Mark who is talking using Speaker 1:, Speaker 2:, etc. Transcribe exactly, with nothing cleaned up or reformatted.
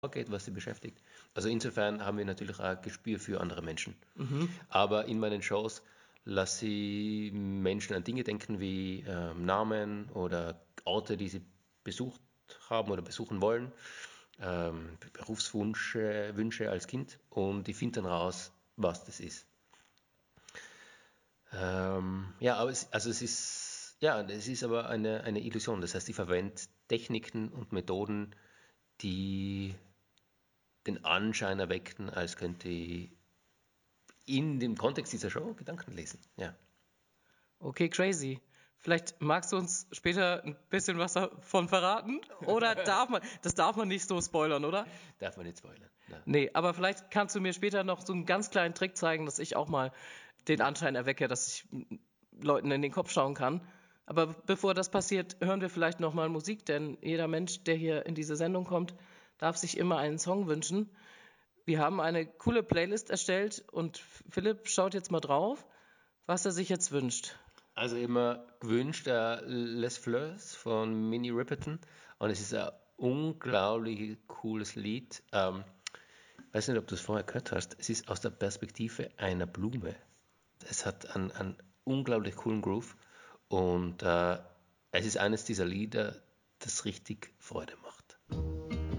Speaker 1: geht, was sie beschäftigt. Also insofern haben wir natürlich auch ein Gespür für andere Menschen.
Speaker 2: Mhm.
Speaker 1: Aber in meinen Shows lasse ich Menschen an Dinge denken wie ähm, Namen oder Orte, die sie besucht haben oder besuchen wollen, ähm, Berufswünsche Wünsche als Kind und ich finde dann raus, was das ist. Ähm, ja, aber es, also es ist, ja, es ist aber eine, eine Illusion. Das heißt, ich verwende Techniken und Methoden, die den Anschein erweckten, als könnte ich in dem Kontext dieser Show Gedanken lesen. Ja.
Speaker 2: Okay, crazy. Vielleicht magst du uns später ein bisschen was davon verraten? Oder darf man, das darf man nicht so spoilern, oder?
Speaker 1: Darf man nicht spoilern. Nein.
Speaker 2: Nee, aber vielleicht kannst du mir später noch so einen ganz kleinen Trick zeigen, dass ich auch mal den Anschein erwecke, dass ich Leuten in den Kopf schauen kann. Aber bevor das passiert, hören wir vielleicht noch mal Musik, denn jeder Mensch, der hier in diese Sendung kommt, darf sich immer einen Song wünschen. Wir haben eine coole Playlist erstellt und Philipp schaut jetzt mal drauf, was er sich jetzt wünscht.
Speaker 1: Also immer gewünscht äh, Les Fleurs von Minnie Riperton und es ist ein unglaublich cooles Lied. Ähm, ich weiß nicht, ob du es vorher gehört hast. Es ist aus der Perspektive einer Blume. Es hat einen, einen unglaublich coolen Groove und äh, es ist eines dieser Lieder, das richtig Freude macht.